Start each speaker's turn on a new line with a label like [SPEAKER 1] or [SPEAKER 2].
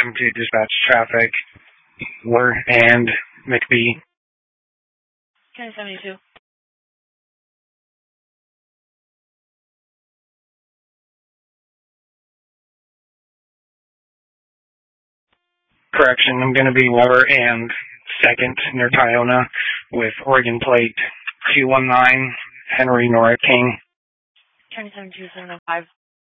[SPEAKER 1] 7-2 dispatch traffic. Where and McBee.
[SPEAKER 2] County 72.
[SPEAKER 1] Correction, I'm going to be lower and 2nd near Tyona with Oregon plate 219 Henry Nora King.
[SPEAKER 2] County 72, 705.